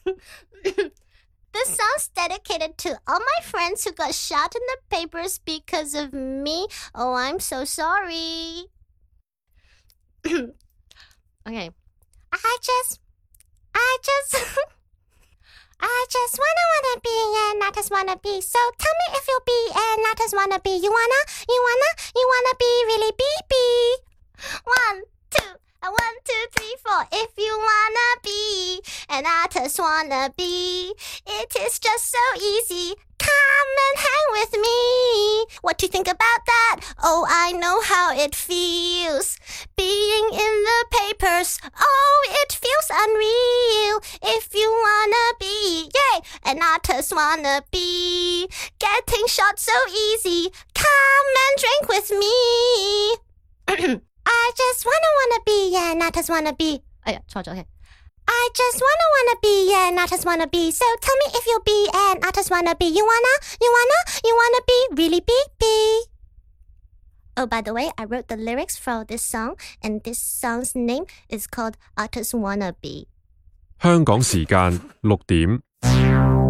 This song's dedicated to all my friends who got shot in the papers because of me. Oh, I'm so sorry. Okay. I just wanna be and I just wanna be. So tell me if you'll be and I just wanna be. You wanna be really be. 1, 2, 3, 4. If you wanna be and I just wanna be, it is just so easy. Come and hang with me. What do you think about that? Oh, I know how it feels. Being in the papers, oh, it feels unreal. If you wanna be, yay, and I just wanna be. Getting shot so easy. Come and drink with me. I just wanna be, yeah, and I just wanna be. 哎呀，錯咗嘅。I just wanna be, yeah, and I just wanna be. So tell me if you'll be, and I just wanna be. You wanna be really be. Oh, by the way, I wrote the lyrics for this song, and this song's name is called I Just Wanna Be. 香港時間6點。